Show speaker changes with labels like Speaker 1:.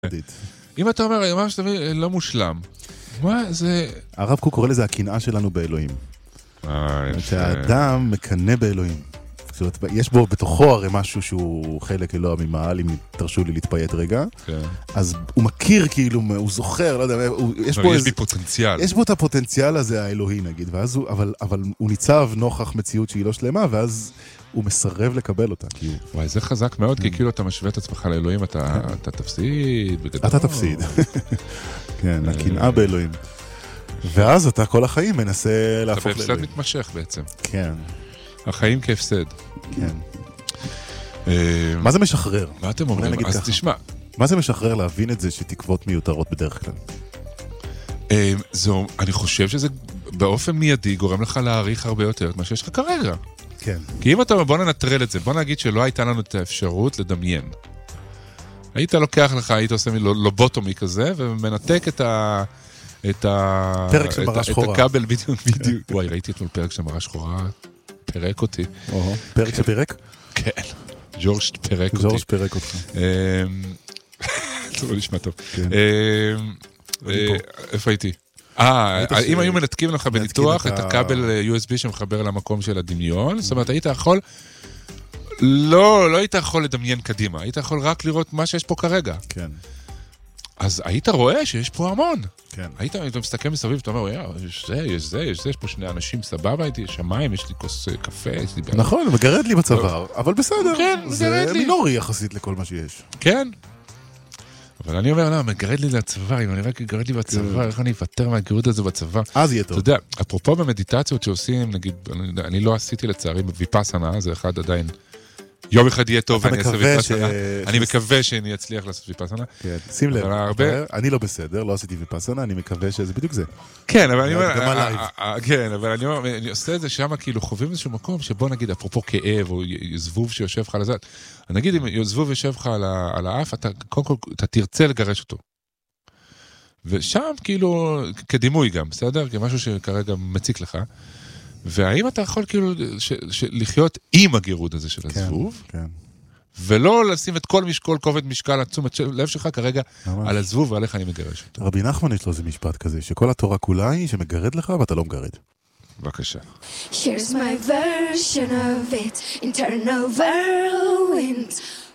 Speaker 1: אם אתה אומר, מה שאתה מבין, לא מושלם. מה זה...
Speaker 2: הרב קוק קורא לזה הקנאה שלנו באלוהים. שהאדם מקנא באלוהים. יש בו בתוכו הרי משהו שהוא חלק אלוה ממעל, אם תרשו לי להתפייט רגע. אז הוא מכיר כאילו, הוא זוכר, לא יודע,
Speaker 1: יש בי פוטנציאל.
Speaker 2: יש בו את הפוטנציאל הזה האלוהי נגיד, אבל הוא ניצב נוכח מציאות שהיא לא שלמה, ואז הוא מסרב לקבל אותה.
Speaker 1: וואי, זה חזק מאוד, כי כאילו אתה משווה את עצמך לאלוהים, אתה תפסיד בגדול.
Speaker 2: אתה תפסיד. כן, הקנאה באלוהים. ואז אתה כל החיים מנסה להפוך לאלוהים.
Speaker 1: אתה בהפסד מתמשך בעצם.
Speaker 2: כן.
Speaker 1: החיים כהפסד.
Speaker 2: כן. מה זה משחרר?
Speaker 1: מה אתם אומרים? אז תשמע.
Speaker 2: מה זה משחרר להבין את זה שתקוות מיותרות בדרך כלל?
Speaker 1: אני חושב שזה באופן מיידי גורם לך להעריך הרבה יותר את מה שיש לך כרגע.
Speaker 2: כן.
Speaker 1: כי אם אתה אומר, בוא ננטרל את זה, בוא נגיד שלא הייתה לנו את האפשרות לדמיין. היית לוקח לך, היית עושה לובוטומי כזה, ומנתק את
Speaker 2: פרק של מראה שחורה.
Speaker 1: את הכבל בדיוק. וואי, ראיתי אתמול פרק של מראה שחורה, פרק אותי.
Speaker 2: פרק שפרק?
Speaker 1: כן. ג'ורג' פרק אותי.
Speaker 2: ג'ורג' פרק אותך.
Speaker 1: זה לא נשמע טוב. איפה הייתי? אם היו מנתקים לך בניתוח את הכבל USB שמחבר למקום של הדמיון, זאת אומרת, היית יכול... לא היית יכול לדמיין קדימה, היית יכול רק לראות מה שיש פה כרגע.
Speaker 2: כן.
Speaker 1: אז היית רואה שיש פה המון.
Speaker 2: כן.
Speaker 1: היית מסתכל מסביב, אתה אומר, יש פה שני אנשים סבבה, הייתי שמיים, יש לי כוס קפה, יש לי...
Speaker 2: נכון, מגרד לי בצוואר, אבל בסדר.
Speaker 1: כן, מגרד לי.
Speaker 2: זה מינורי יחסית לכל מה שיש.
Speaker 1: כן. אבל אני אומר, לא, מגרד לי לצוואר, אם אני רק מגרד לי בצוואר, איך אני אוותר מהגירות הזה בצוואר?
Speaker 2: אז יהיה טוב.
Speaker 1: אתה יודע, אפרופו במדיטציות שעושים, נגיד, אני לא עשיתי לצערי בויפאסנה, זה אחד עדיין... יום אחד יהיה טוב ואני אעשה ויפאסנה. אני מקווה שאני אצליח לעשות ויפאסנה.
Speaker 2: שים לב, אני לא בסדר, לא עשיתי ויפאסנה, אני מקווה שזה בדיוק זה.
Speaker 1: כן, אבל אני אומר, אני עושה את זה שם, כאילו חווים איזשהו מקום שבוא נגיד, אפרופו כאב או זבוב שיושב לך על הזת, נגיד אם זבוב יושב לך על האף, קודם כל אתה תרצה לגרש אותו. ושם כאילו, כדימוי גם, בסדר? כמשהו שכרגע מציק לך. והאם אתה יכול כאילו לחיות עם הגירוד הזה של הזבוב, ולא לשים את כל כובד משקל עצומת לב שלך כרגע על הזבוב ועליך אני מגרש אותו.
Speaker 2: רבי נחמן יש לו איזה משפט כזה, שכל התורה כולה היא שמגרד לך ואתה לא מגרד.
Speaker 1: בבקשה.
Speaker 3: Here's my version of it, internal whirlwind